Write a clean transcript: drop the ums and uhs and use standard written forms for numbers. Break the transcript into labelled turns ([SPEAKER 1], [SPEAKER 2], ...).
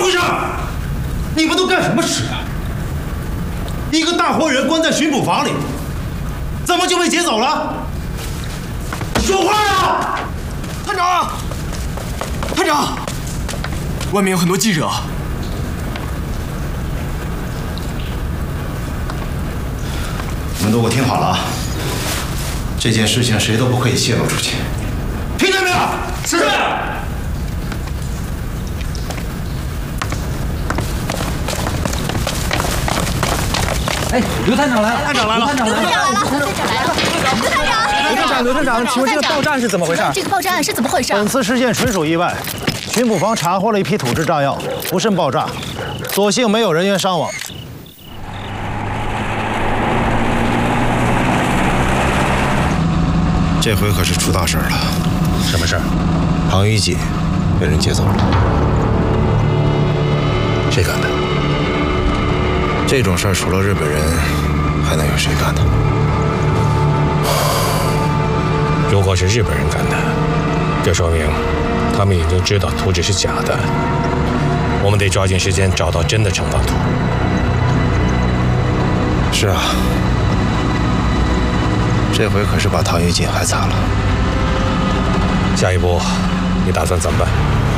[SPEAKER 1] 么回事？你们都干什么吃的？一个大活人关在巡捕房里，怎么就被劫走了？说话啊！
[SPEAKER 2] 探长，探长，外面有很多记者。
[SPEAKER 1] 你们都给我听好了啊！这件事情谁都不可以泄露出去，听见没有？是。
[SPEAKER 3] 哎，刘探长来了！
[SPEAKER 2] 探长来了！
[SPEAKER 3] 刘探长来了！
[SPEAKER 4] 刘探长，请问这个爆炸是怎么回事？
[SPEAKER 5] 这个爆炸案是怎么回事？
[SPEAKER 4] 本次事件纯属意外，巡捕房查获了一批土制炸药，不慎爆炸，所幸没有人员伤亡。
[SPEAKER 1] 这回可是出大事了。
[SPEAKER 4] 什么事儿？
[SPEAKER 1] 唐玉锦被人劫走了。
[SPEAKER 4] 谁干的？
[SPEAKER 1] 这种事儿除了日本人，还能有谁干的？
[SPEAKER 6] 如果是日本人干的，这说明他们已经知道图纸是假的。我们得抓紧时间找到真的惩罚图。
[SPEAKER 1] 是啊，这回可是把唐玉锦害惨了。
[SPEAKER 6] 下一步你打算怎么办？